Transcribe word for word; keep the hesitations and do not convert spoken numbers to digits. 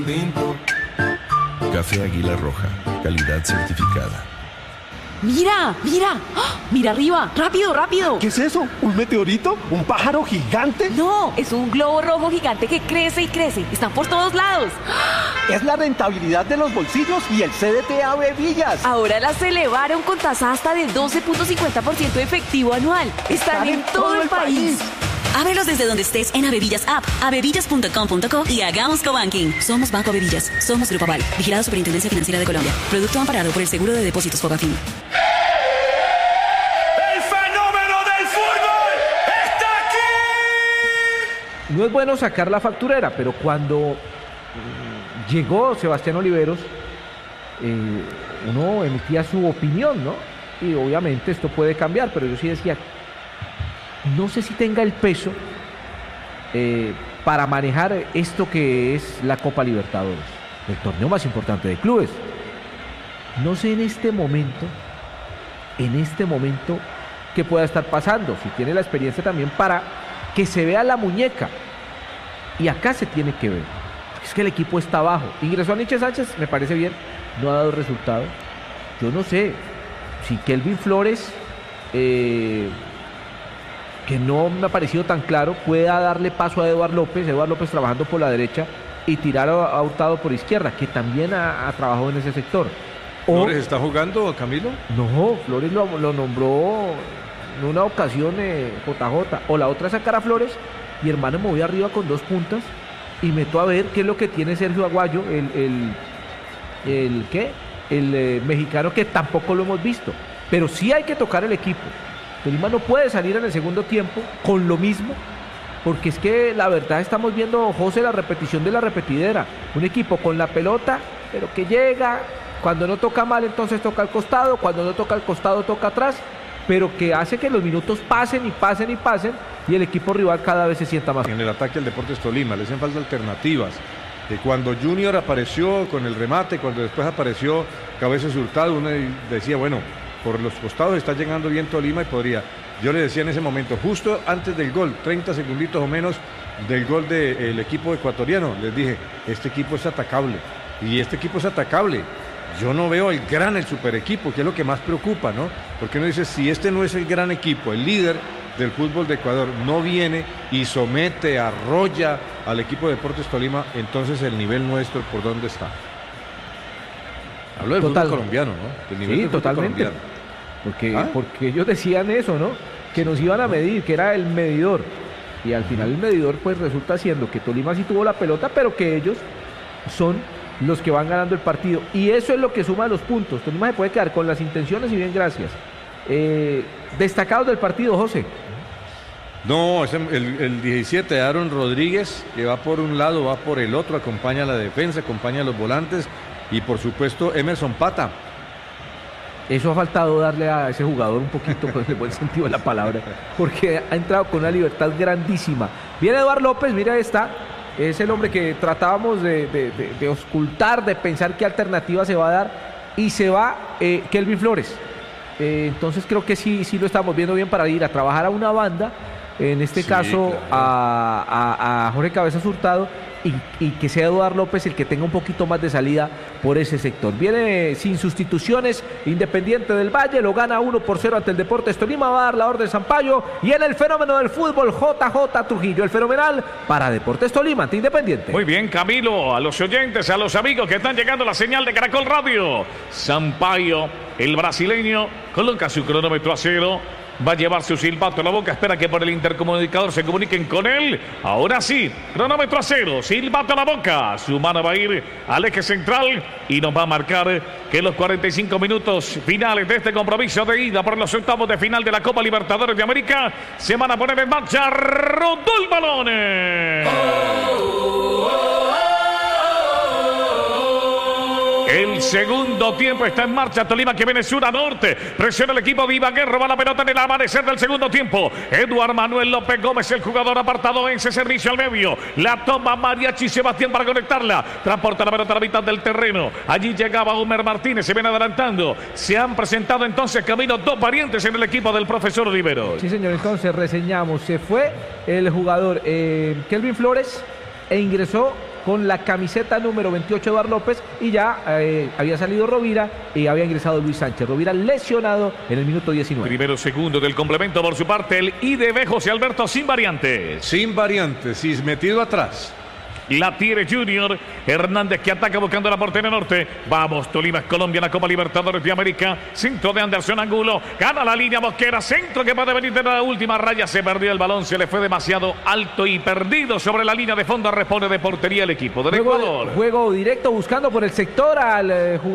tinto. Café Águila Roja, calidad certificada. ¡Mira! ¡Mira! ¡Ah! ¡Mira arriba! ¡Rápido, rápido! ¿Qué es eso? ¿Un meteorito? ¿Un pájaro gigante? No, es un globo rojo gigante que crece y crece. Están por todos lados. Es la rentabilidad de los bolsillos y el C D T Ave Villas. Ahora las elevaron con tasa hasta de doce punto cincuenta por ciento de efectivo anual. Están, Están en, en todo, todo el país. país. Ábrelos desde donde estés en Avevillas App, avevillas punto com punto co y hagamos cobanking. Somos Banco Avevillas. Somos Grupo Aval. Vigilado Superintendencia Financiera de Colombia. Producto amparado por el Seguro de Depósitos Fogafín. ¡El fenómeno del fútbol está aquí! No es bueno sacar la facturera, pero cuando llegó Sebastián Oliveros, eh, uno emitía su opinión, ¿no? Y obviamente esto puede cambiar, pero yo sí decía, no sé si tenga el peso eh, para manejar esto que es la Copa Libertadores, el torneo más importante de clubes. No sé en este momento, en este momento, qué pueda estar pasando, si tiene la experiencia también para que se vea la muñeca. Y acá se tiene que ver. Es que el equipo está abajo. Ingresó a Nietzsche Sánchez, me parece bien, no ha dado resultado. Yo no sé si Kelvin Flores, eh, que no me ha parecido tan claro, pueda darle paso a Eduard López, Eduard López trabajando por la derecha y tirar a Hurtado por izquierda, que también ha, ha trabajado en ese sector. O, ¿Flores está jugando, Camilo? No, Flores lo, lo nombró en una ocasión eh, J J, o la otra sacar a Flores, y hermano me voy arriba con dos puntas y meto a ver qué es lo que tiene Sergio Aguayo, el, el, el ¿qué? El eh, mexicano, que tampoco lo hemos visto, pero sí hay que tocar el equipo. Tolima no puede salir en el segundo tiempo con lo mismo, porque es que la verdad estamos viendo, José, la repetición de la repetidera. Un equipo con la pelota, pero que llega, cuando no toca mal entonces toca al costado, cuando no toca al costado toca atrás, pero que hace que los minutos pasen y pasen y pasen y el equipo rival cada vez se sienta más. En el ataque al Deportes Tolima le hacen falta alternativas. Eh, cuando Junior apareció con el remate, cuando después apareció Cabezas Hurtado, uno decía, bueno, por los costados está llegando bien Tolima y podría. Yo le decía en ese momento, justo antes del gol, treinta segunditos o menos del gol del equipo ecuatoriano, les dije, este equipo es atacable, y este equipo es atacable. Yo no veo el gran, el super equipo, que es lo que más preocupa, ¿no? Porque uno dice, si este no es el gran equipo, el líder del fútbol de Ecuador no viene y somete, arrolla al equipo de Deportes Tolima, entonces el nivel nuestro, ¿por dónde está? Hablo del Total. fútbol colombiano, ¿no? Del nivel sí, del totalmente. Colombiano. Porque, ¿Ah? porque ellos decían eso, ¿no? Que nos iban a medir, que era el medidor. Y al final el medidor pues resulta siendo que Tolima sí tuvo la pelota, pero que ellos son los que van ganando el partido. Y eso es lo que suma los puntos. Tolima se puede quedar con las intenciones y bien, gracias. Eh, destacados del partido, José. No, es el, el diecisiete, Aaron Rodríguez, que va por un lado, va por el otro, acompaña a la defensa, acompaña a los volantes. Y por supuesto Emerson Pata. Eso ha faltado darle a ese jugador un poquito, con el buen sentido de la palabra, porque ha entrado con una libertad grandísima. Viene Eduard López, mira, ahí está. Es el hombre que tratábamos de, de, de, de ocultar, de pensar qué alternativa se va a dar. Y se va eh, Kelvin Flores. Eh, entonces creo que sí, sí lo estamos viendo bien para ir a trabajar a una banda. En este sí, caso claro. a, a, a Jorge Cabezas Hurtado. Y, y que sea Eduard López el que tenga un poquito más de salida por ese sector. Viene sin sustituciones Independiente del Valle, lo gana uno por cero ante el Deportes Tolima, va a dar la orden Sampaio, y en el fenómeno del fútbol J J Trujillo, el fenomenal para Deportes Tolima ante Independiente. Muy bien, Camilo, a los oyentes, a los amigos que están llegando a la señal de Caracol Radio. Sampaio, el brasileño, coloca su cronómetro a cero. Va a llevar su silbato a la boca, espera que por el intercomunicador se comuniquen con él. Ahora sí, cronómetro a cero, silbato a la boca. Su mano va a ir al eje central y nos va a marcar que los cuarenta y cinco minutos finales de este compromiso de ida por los octavos de final de la Copa Libertadores de América se van a poner en marcha. Rodó el balón. Oh, oh, oh. El segundo tiempo está en marcha. Tolima que viene sur a norte. Presiona el equipo de Iván Guerrero. Va la pelota en el amanecer del segundo tiempo. Eduard Manuel López Gómez, el jugador apartado en ese servicio al medio. La toma Mariachi Sebastián para conectarla. Transporta la pelota a la mitad del terreno. Allí llegaba Homer Martínez. Se viene adelantando. Se han presentado entonces camino dos variantes en el equipo del profesor Oliveros. Sí, señor. Entonces reseñamos. Se fue el jugador eh, Kelvin Flores e ingresó con la camiseta número veintiocho Eduardo López y ya eh, había salido Rovira y había ingresado Luis Sánchez. Rovira lesionado en el minuto diecinueve. Primero segundo del complemento por su parte, el I D B José Alberto sin variantes. Sin variantes, y metido atrás. La tiene Junior. Hernández que ataca buscando la portería norte. Vamos, Tolima, Colombia, la Copa Libertadores de América. Centro de Anderson Angulo. Gana la línea Mosquera. Centro que puede venir de la última raya. Se perdió el balón. Se le fue demasiado alto y perdido sobre la línea de fondo. Responde de portería el equipo del Juego, Ecuador. Juego directo buscando por el sector al eh, jugador.